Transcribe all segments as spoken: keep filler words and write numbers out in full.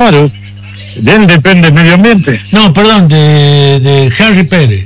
Claro, de él depende el medio ambiente. No, perdón, de, de Henry Pérez.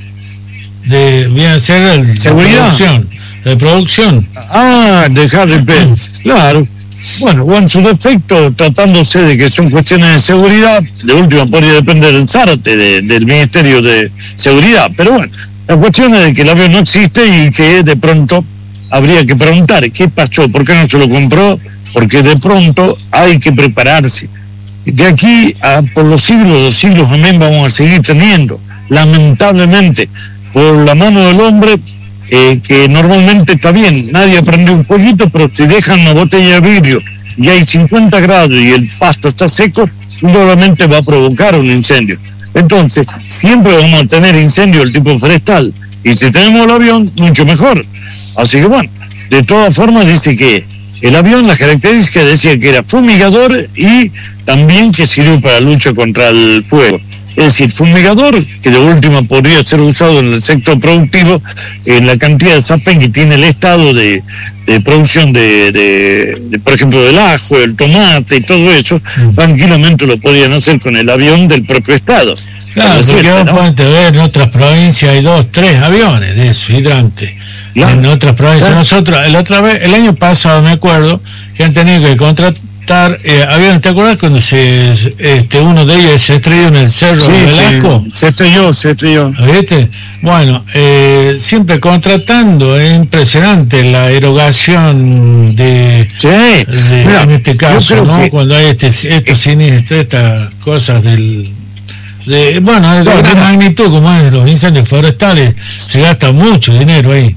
De, viene a ser el de producción. De producción. Ah, de Henry Pérez, claro. Bueno, o en su defecto, tratándose de que son cuestiones de seguridad, de última podría depender del Zárate, de, del Ministerio de Seguridad. Pero bueno, la cuestión es de que el avión no existe y que de pronto habría que preguntar qué pasó, por qué no se lo compró, porque de pronto hay que prepararse. De aquí a por los siglos, los siglos también vamos a seguir teniendo, lamentablemente, por la mano del hombre, eh, que normalmente está bien, nadie prende un fueguito, pero si dejan una botella de vidrio y hay cincuenta grados y el pasto está seco, probablemente va a provocar un incendio. Entonces, siempre vamos a tener incendio del tipo forestal, y si tenemos el avión, mucho mejor. Así que bueno, de todas formas dice que el avión, las características decía que era fumigador y también que sirve para la lucha contra el fuego. Es decir, fumigador, que de última podría ser usado en el sector productivo, en la cantidad de sartén que tiene el estado de, de producción de, de, de, por ejemplo, del ajo, el tomate y todo eso, mm. tranquilamente lo podrían hacer con el avión del propio estado. Claro, porque vos ¿no? podés ver en otras provincias hay dos, tres aviones de esos hidrantes. Claro. En otras provincias. Claro. Nosotros, el otra vez, el año pasado me acuerdo que han tenido que contratar eh, aviones. ¿Te acuerdas cuando se este uno de ellos se estrelló en el Cerro sí, de Velasco? Sí, se estrelló, se estrelló. ¿Viste? Bueno, eh, siempre contratando, es impresionante la erogación de, sí. de Mira, en este caso, ¿no? Que... Cuando hay este, estos sinistros, estas cosas del de bueno, de gran magnitud como es los incendios forestales, se gasta mucho dinero ahí.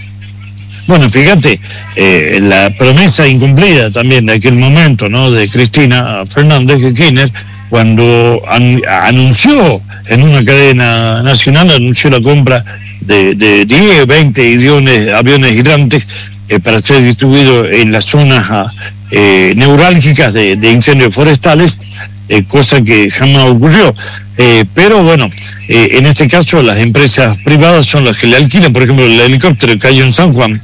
Bueno, fíjate, eh, la promesa incumplida también de aquel momento, ¿no?, de Cristina Fernández de Kirchner, cuando an, anunció en una cadena nacional, anunció la compra de, de diez, veinte aviones, aviones hidrantes eh, para ser distribuidos en las zonas eh, neurálgicas de, de incendios forestales, eh, cosa que jamás ocurrió. Eh, pero bueno, eh, en este caso las empresas privadas son las que le alquilan. Por ejemplo, el helicóptero que cayó en San Juan,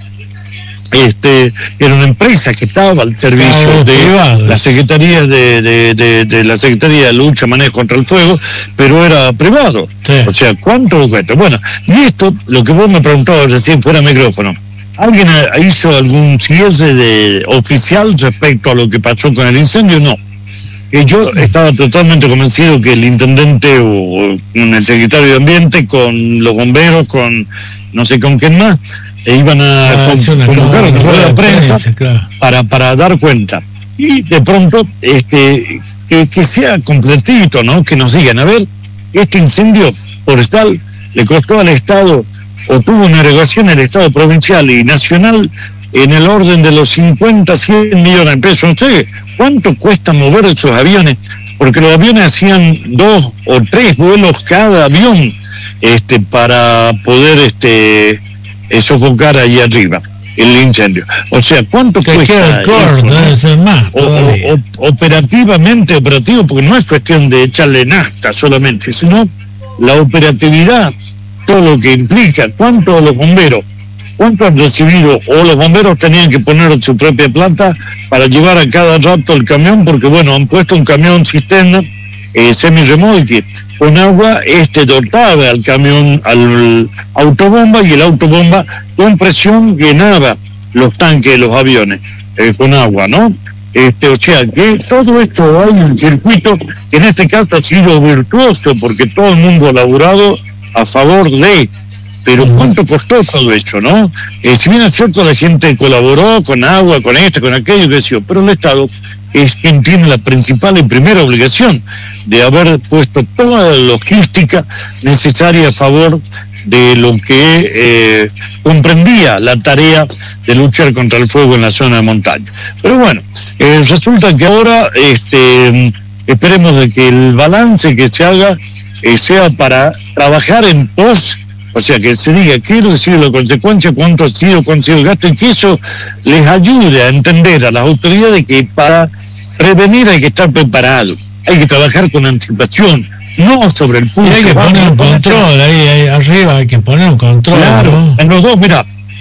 este era una empresa que estaba al servicio de privado. la Secretaría de, de, de, de la Secretaría de Lucha, Manejo contra el Fuego, pero era privado. Sí. O sea, ¿cuánto cuesta? Bueno, y esto, lo que vos me preguntabas recién fuera de micrófono, ¿alguien hizo algún cierre de oficial respecto a lo que pasó con el incendio? No. Eh, yo estaba totalmente convencido que el intendente o, o el secretario de Ambiente con los bomberos, con no sé con quién más, e iban a ah, con, convocar una rueda de prensa, prensa claro. para, para dar cuenta. Y de pronto, este que, que sea completito, ¿no? Que nos digan, a ver, este incendio forestal le costó al Estado, o tuvo una erogación el Estado provincial y nacional, en el orden de los cincuenta, cien millones de pesos. No sé cuánto cuesta mover esos aviones, porque los aviones hacían dos o tres vuelos cada avión este, para poder este, eh, sofocar ahí arriba el incendio. O sea, ¿cuánto que cuesta eso, ¿no? Debe ser más, o, o, o, operativamente operativo, porque no es cuestión de echarle nafta solamente, sino la operatividad, todo lo que implica, cuánto los bomberos, cuánto han recibido, o los bomberos tenían que poner su propia planta para llevar a cada rato el camión, porque bueno, han puesto un camión cisterna eh, semi-remolque con agua, este dotaba al camión, al autobomba, y el autobomba con presión llenaba los tanques de los aviones eh, con agua, ¿no? Este, o sea, que todo esto hay un circuito que en este caso ha sido virtuoso, porque todo el mundo ha laburado a favor de... Pero ¿cuánto costó todo esto, no? Eh, si bien es cierto, la gente colaboró con agua, con esto, con aquello, que decía, pero el Estado es quien tiene la principal y primera obligación de haber puesto toda la logística necesaria a favor de lo que eh, comprendía la tarea de luchar contra el fuego en la zona de montaña. Pero bueno, eh, resulta que ahora este, esperemos de que el balance que se haga eh, sea para trabajar en pos. O sea, que se diga qué ha sido la consecuencia, cuánto ha sido, cuánto ha sido el gasto, y que eso les ayude a entender a las autoridades que para prevenir hay que estar preparado, hay que trabajar con anticipación, no sobre el punto. Y hay que poner un control, ahí, ahí arriba hay que poner un control. Claro, ¿no? En los dos, mira,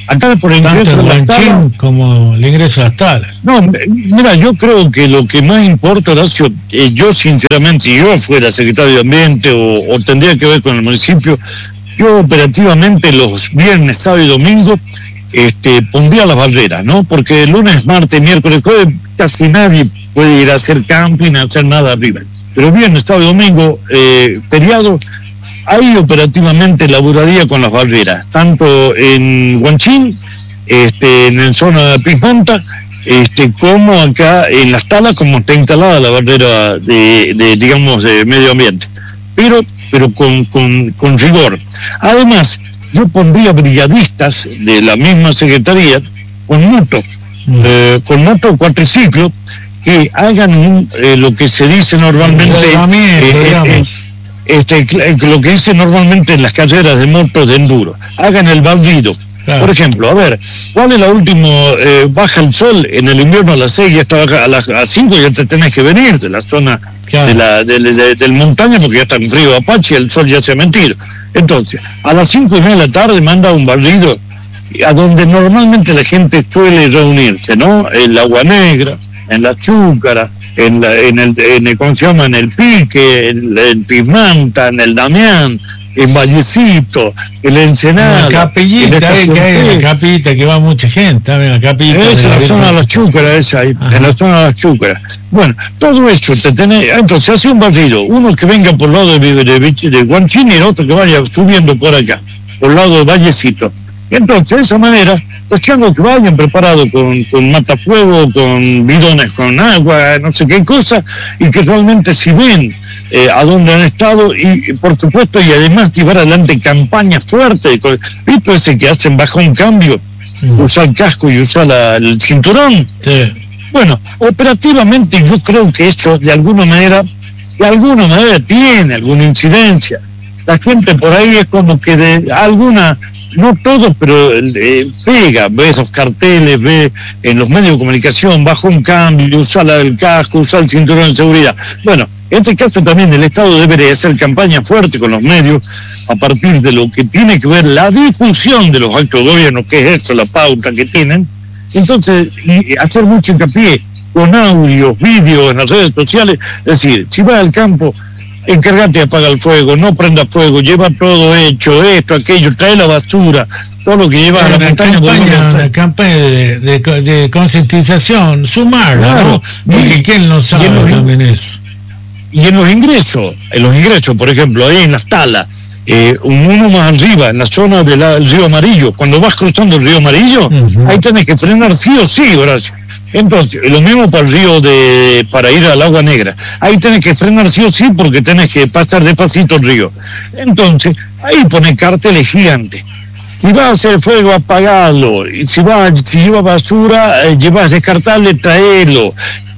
Acá por el tanto ingreso el a las talas, como el ingreso a las talas. No, mira, yo creo que lo que más importa, Horacio, eh, yo sinceramente, si yo fuera secretario de Ambiente o, o tendría que ver con el municipio, yo operativamente los viernes, sábado y domingo este, pondría las barreras, ¿no? Porque lunes, martes, miércoles, jueves, casi nadie puede ir a hacer camping, a hacer nada arriba. Pero viernes, sábado y domingo, eh, feriado, ahí operativamente laburaría con las barreras, tanto en Huanchín, este, en la zona de Pismanta, este, como acá en las talas, como está instalada la barrera de, de digamos, de medio ambiente. Pero, pero con, con, con rigor. Además, yo pondría brigadistas de la misma secretaría con motos, mm. eh, con motos cuatriciclos, que hagan un, eh, lo que se dice normalmente... Eh, eh, Este, lo que dice normalmente en las carreras de motos de enduro, hagan el bandido. Claro. Por ejemplo, a ver, ¿cuál es la última? Eh, baja el sol en el invierno a las seis, ya está baja, a las cinco ya te tenés que venir de la zona claro. de la de, de, del montaña, porque ya está en frío Apache, el sol ya se ha metido. Entonces, a las cinco y media de la tarde manda un bandido a donde normalmente la gente suele reunirse, ¿no? En la Agua Negra, en la Chúcara, en, la, en, el, en el, ¿cómo se llama? En el Pique, en, en Pismanta, en el Damián, en Vallecito, en la Ensenada. En la capillita, eh, que hay en la capillita, que va mucha gente, en la capillita. Esa es la, la zona de las Chúcaras, esa ahí, en la zona de las Chúcaras. Bueno, todo eso, te tenés, entonces hace un barrido, uno que venga por el lado de, de, de, de Huanchín y el otro que vaya subiendo por acá, por el lado de Vallecito. Entonces, de esa manera, los changos que vayan preparados con, con matafuego, con bidones con agua, no sé qué cosa, y que realmente si ven eh, a dónde han estado, y por supuesto, y además llevar adelante campañas fuertes, ¿viste ese que hacen bajo un cambio? Mm. Usar el casco y usar la, el cinturón. Sí. Bueno, operativamente yo creo que eso de alguna manera, de alguna manera tiene alguna incidencia. La gente por ahí es como que de alguna... no todos, pero eh, pega, ve esos carteles, ve en los medios de comunicación, bajo un cambio, usar el casco, usar el cinturón de seguridad. Bueno, en este caso también el Estado debería hacer campaña fuerte con los medios a partir de lo que tiene que ver la difusión de los actos de gobierno, que es esto, la pauta que tienen. Entonces, y hacer mucho hincapié con audios, vídeos en las redes sociales, es decir, si vas al campo, encárgate de apagar el fuego, no prenda fuego, lleva todo hecho, esto, aquello, trae la basura, todo lo que lleva a la montaña. Campaña, una campaña de, de, de concientización, sumarla, claro, ¿no? Porque quién no sabe también eso. Y en los ingresos, en los ingresos, por ejemplo, ahí en las talas, eh, uno más arriba, en la zona del río Amarillo, cuando vas cruzando el río Amarillo, uh-huh. ahí tenés que frenar sí o sí, Horacio. Entonces, lo mismo para el río de, para ir al Agua Negra. Ahí tenés que frenar sí o sí porque tenés que pasar despacito el río. Entonces, ahí pone carteles gigantes. Si vas a hacer fuego, apagalo. Y si vas, si lleva basura, eh, llevas descartable, traelo.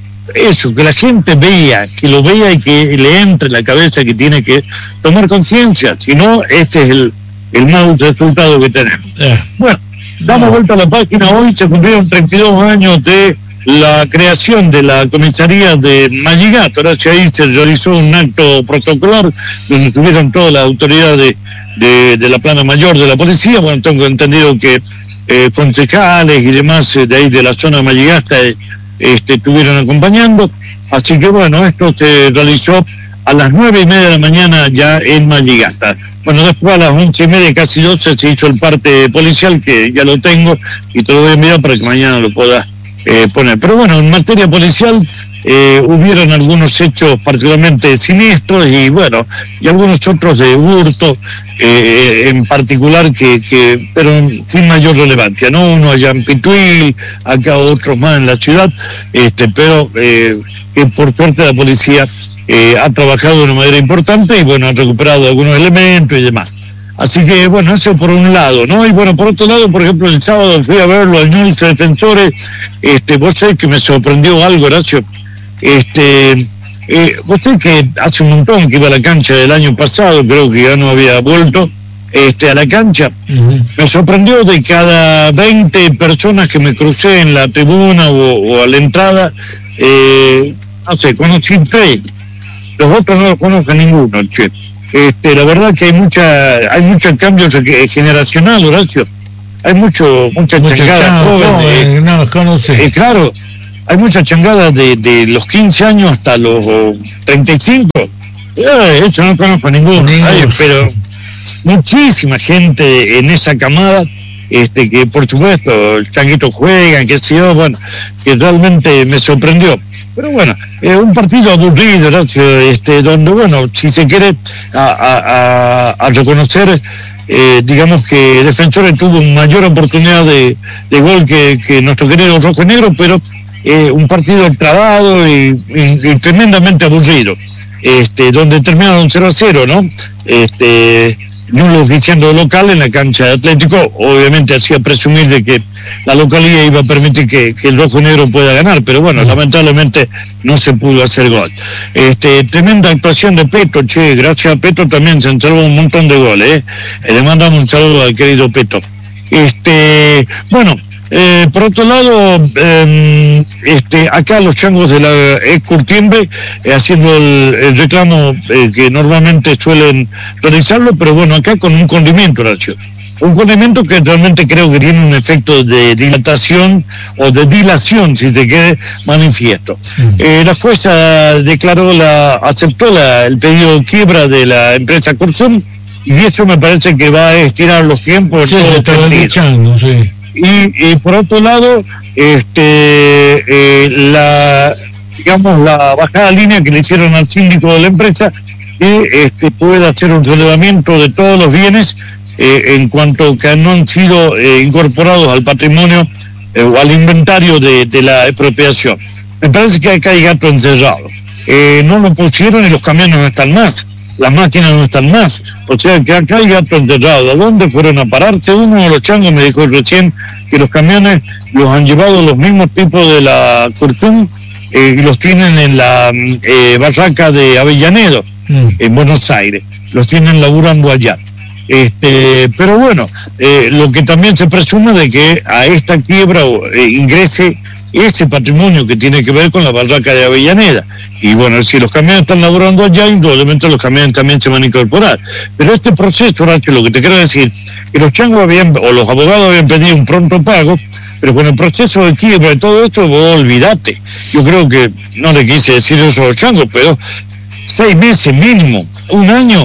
Eso, que la gente vea, que lo vea y que le entre en la cabeza que tiene que tomar conciencia. Si no, este es el, el mal resultado que tenemos. Eh. Bueno. Damos vuelta a la página. Hoy se cumplieron treinta y dos años de la creación de la comisaría de Malligato. Ahora ahí se realizó un acto protocolar donde estuvieron todas las autoridades de, de, de la plana mayor de la policía. Bueno, tengo entendido que eh, concejales y demás eh, de ahí de la zona de Malligata eh, este, estuvieron acompañando. Así que bueno, esto se realizó a las nueve y media de la mañana ya en Malligata. Bueno, después a las once y media, casi doce, se hizo el parte policial, que ya lo tengo, y te lo voy a enviar para que mañana lo puedas eh, poner. Pero bueno, en materia policial eh, hubieron algunos hechos particularmente siniestros y bueno, y algunos otros de hurto eh, en particular, que, que pero sin mayor relevancia, ¿no? Uno allá en Pituil, acá otros más en la ciudad, este, pero eh, que por suerte la policía... Eh, ha trabajado de una manera importante y bueno, ha recuperado algunos elementos y demás. Así que bueno, eso por un lado, ¿no? Y bueno, por otro lado, por ejemplo, el sábado fui a verlo al Ñulce Defensores. Este, vos sabés que me sorprendió algo, Horacio. Este, eh, vos sabés que hace un montón que iba a la cancha del año pasado, creo que ya no había vuelto este, a la cancha. Uh-huh. Me sorprendió de cada veinte personas que me crucé en la tribuna o, o a la entrada, eh, no sé, conocí tres. Los otros no los conozco ninguno, che. Este, la verdad que hay mucha, hay mucho cambio generacional, Horacio. hay mucho, mucha Mucha changada changa, joven. no, eh, no los conoce. eh, claro, hay mucha changada de, de los quince años hasta los treinta y cinco. Eh, eso no conozco a ninguno, Ninguno. Ay, pero muchísima gente en esa camada, este que por supuesto el changuito juegan, que sé yo, bueno, que realmente me sorprendió. Pero bueno, eh, un partido aburrido, Horacio, este, donde, bueno, si se quiere a, a, a, a reconocer, eh, digamos que Defensores tuvo mayor oportunidad de, de gol que, que nuestro querido Rojo y Negro, pero eh, un partido trabado y, y, y tremendamente aburrido, este, donde terminaron cero a cero, ¿no? Este, Nulo oficiando local en la cancha de Atlético, obviamente hacía presumir de que la localía iba a permitir que, que el Rojo y Negro pueda ganar, pero bueno, lamentablemente no se pudo hacer gol. Este, tremenda actuación de Peto, che, gracias a Peto también se han salvado un montón de goles, ¿eh? Eh, le mandamos un saludo al querido Peto. Este, bueno, Eh, por otro lado, eh, este, acá los changos de la Escurtiembre eh, haciendo el, el reclamo eh, que normalmente suelen realizarlo, pero bueno, acá con un condimento, Horacio. Un condimento que realmente creo que tiene un efecto de dilatación o de dilación, si se quiere, manifiesto. Eh, la jueza declaró, la aceptó la, el pedido de quiebra de la empresa Corsum, y eso me parece que va a estirar los tiempos. Sí, se estaba luchando, sí. Y, y por otro lado, este, eh, la, digamos, la bajada línea que le hicieron al síndico de la empresa, que este, pueda hacer un relevamiento de todos los bienes eh, en cuanto que no han sido eh, incorporados al patrimonio eh, o al inventario de, de la expropiación. Me parece que acá hay gato encerrado. Eh, no lo pusieron y los camiones no están más. Las máquinas no están más, o sea que acá hay gato enterrado. ¿A dónde fueron a pararse? Uno de los changos me dijo recién que los camiones los han llevado los mismos tipos de la Cortún eh, y los tienen en la eh, barraca de Avellaneda, mm. en Buenos Aires, los tienen laburando allá. Este, pero bueno, eh, lo que también se presume de que a esta quiebra eh, ingrese ese patrimonio que tiene que ver con la barraca de Avellaneda. Y bueno, si los camiones están laborando allá, indudablemente los camiones también se van a incorporar. Pero este proceso, Horacio, lo que te quiero decir, que los changos habían, o los abogados habían pedido un pronto pago, pero con el proceso de quiebra y todo esto, vos olvidate. Yo creo que, no le quise decir eso a los changos, pero seis meses mínimo, un año,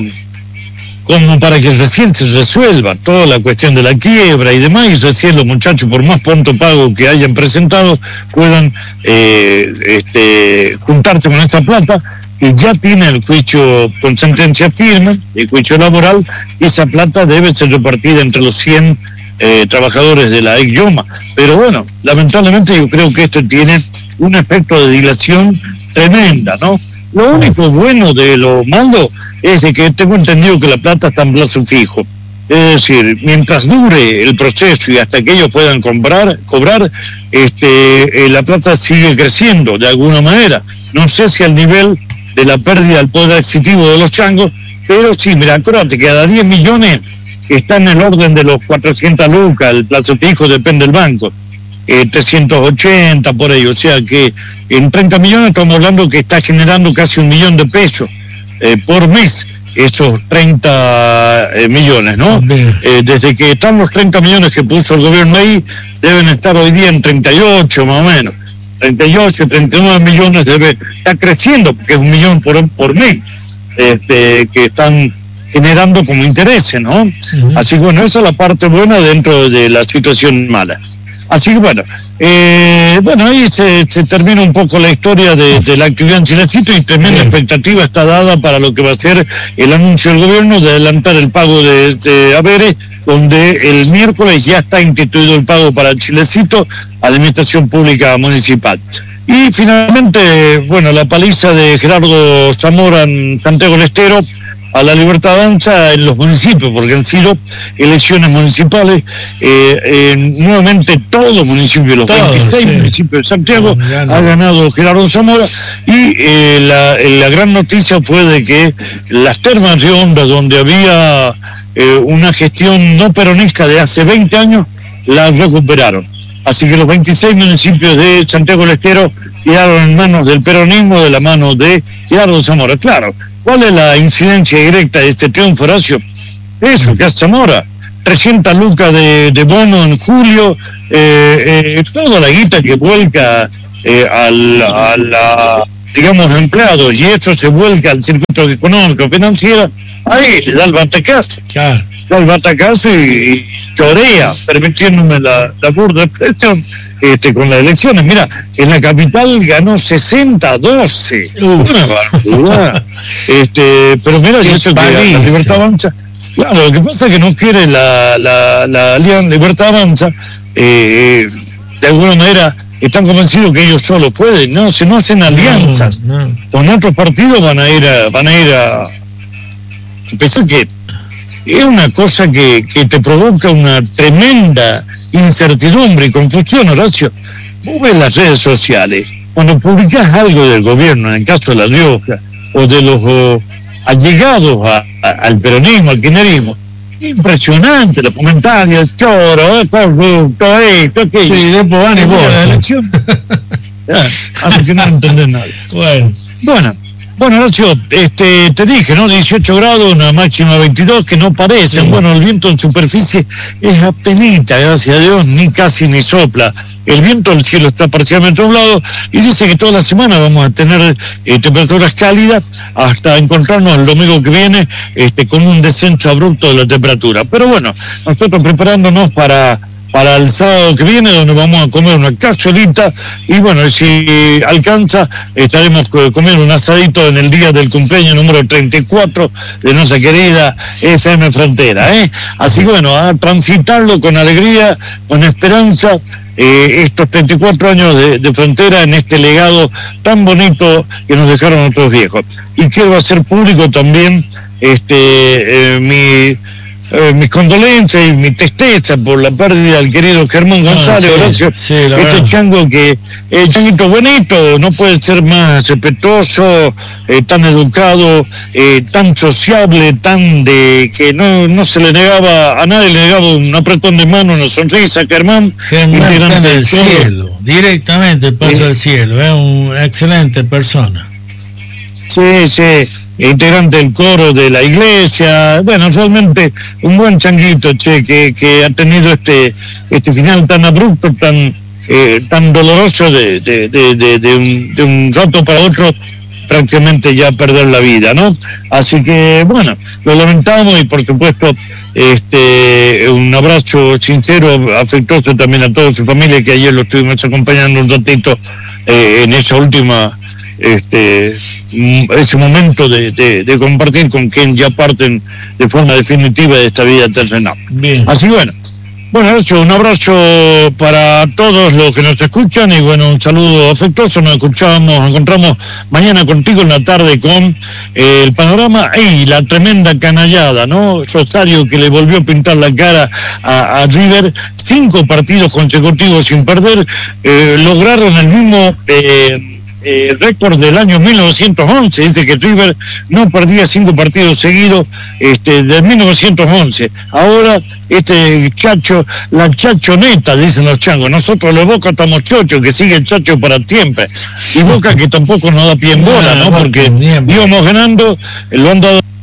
como para que recién se resuelva toda la cuestión de la quiebra y demás, y recién los muchachos, por más pronto pago que hayan presentado, puedan eh, este, juntarse con esta plata, que ya tiene el juicio con sentencia firme, el juicio laboral, y esa plata debe ser repartida entre los cien eh, trabajadores de la ECYOMA. Pero bueno, lamentablemente yo creo que esto tiene un efecto de dilación tremenda, ¿no? Lo único bueno de lo malo es de que tengo entendido que la plata está en plazo fijo. Es decir, mientras dure el proceso y hasta que ellos puedan comprar, cobrar, este, eh, la plata sigue creciendo de alguna manera. No sé si al nivel de la pérdida del poder adquisitivo de los changos, pero sí, mira, acuérdate que cada diez millones está en el orden de los cuatrocientas lucas, el plazo fijo depende del banco. Eh, trescientos ochenta por ahí, o sea que en treinta millones estamos hablando que está generando casi un millón de pesos eh, por mes, esos treinta eh, millones, ¿no? Eh, desde que están los treinta millones que puso el gobierno ahí, deben estar hoy día en treinta y ocho más o menos, treinta y ocho, treinta y nueve millones debe estar creciendo, porque es un millón por, por mes, este, que están generando como intereses, ¿no? Uh-huh. Así que bueno, esa es la parte buena dentro de la situación mala. Así que bueno, eh, bueno, ahí se, se termina un poco la historia de, de la actividad en Chilecito, y tremenda expectativa está dada para lo que va a ser el anuncio del gobierno de adelantar el pago de, de haberes, donde el miércoles ya está instituido el pago para Chilecito, Administración Pública Municipal. Y finalmente, bueno, la paliza de Gerardo Zamora en Santiago del Estero a la Libertad Avanza en los municipios, porque han sido elecciones municipales, eh, eh, nuevamente todos los municipios, los todos, veintiséis sí. municipios de Santiago, oh, ha ganado Gerardo Zamora, y eh, la, la gran noticia fue de que las termas de Honda, donde había eh, una gestión no peronista de hace veinte años, la recuperaron. Así que los veintiséis municipios de Santiago del Estero quedaron en manos del peronismo, de la mano de Gerardo Zamora. Claro, ¿cuál es la incidencia directa de este triunfo, Horacio? Eso, que es Zamora. trescientas lucas de, de bono en julio, eh, eh, toda la guita que vuelca eh, al, a la, digamos, empleados, y eso se vuelca al circuito económico financiero, ahí le da el batacazo, claro. da el batacazo y, y chorea, permitiéndome la, la burda expresión, este, con las elecciones. Mira, en la capital ganó sesenta a doce, una barbaridad. este, pero mira, yo sé que la Libertad Avanza, claro, lo que pasa es que no quiere la, la, la Alianza Libertad Avanza, eh, de alguna manera están convencidos que ellos solo pueden, no, si no hacen alianzas no, no. con otros partidos van a ir a, van a ir a, pensar que es una cosa que, que te provoca una tremenda incertidumbre y confusión, Horacio. Vos ves las redes sociales, cuando publicás algo del gobierno, en el caso de La Rioja, o de los o, allegados a, a, al peronismo, al kirchnerismo, impresionante los comentarios, choro, es corrupto, esto, aquello. Sí, después van y votan. Así que no entendés nada. Bueno, bueno. Bueno, Horacio, este, te dije, ¿no? dieciocho grados, una máxima de veintidós, que no parecen. Sí. Bueno, el viento en superficie es apenita, gracias a Dios, ni casi ni sopla. El viento, el cielo está parcialmente nublado, y dice que toda la semana vamos a tener eh, temperaturas cálidas hasta encontrarnos el domingo que viene este, con un descenso abrupto de la temperatura. Pero bueno, nosotros preparándonos para... para el sábado que viene, donde vamos a comer una cazuelita, y bueno, si alcanza, estaremos comiendo un asadito en el día del cumpleaños número treinta y cuatro de nuestra querida F M Frontera, ¿eh? Así que bueno, a transitarlo con alegría, con esperanza, eh, estos treinta y cuatro años de, de Frontera en este legado tan bonito que nos dejaron nuestros viejos. Y quiero hacer público también este eh, mi... Eh, mis condolencias y mi tristeza por la pérdida del querido Germán González, ah, sí, Horacio, sí, este verdad. chango que, eh, changuito bonito, no puede ser más respetuoso, eh, tan educado, eh, tan sociable, tan de que no no se le negaba, a nadie le negaba un apretón de mano, una sonrisa. Germán, Germán está en el cielo, directamente paso al cielo, es una excelente persona. Sí, sí. Integrante del coro de la iglesia, bueno, realmente un buen changuito, che, que, que ha tenido este este final tan abrupto, tan eh, tan doloroso de, de, de, de, de, un, de un rato para otro, prácticamente ya perder la vida, ¿no? Así que, bueno, lo lamentamos y por supuesto, este un abrazo sincero, afectuoso también a toda su familia, que ayer lo estuvimos acompañando un ratito eh, en esa última... este ese momento de, de, de compartir con quien ya parten de forma definitiva de esta vida terrenal. Bien. Así bueno, bueno, Nacho, un abrazo para todos los que nos escuchan y bueno, un saludo afectuoso. Nos escuchamos, nos encontramos mañana contigo en la tarde con eh, el panorama y la tremenda canallada, ¿no? Rosario, que le volvió a pintar la cara a, a River, cinco partidos consecutivos sin perder, eh, lograron el mismo eh, Eh, récord del año mil novecientos once, dice que River no perdía cinco partidos seguidos este, del mil novecientos once. Ahora este chacho, la chachoneta, dicen los changos, nosotros los Boca estamos chochos, que sigue el chacho para siempre, y Boca que tampoco nos da pie en bola, ¿no? Porque íbamos ganando, lo han dado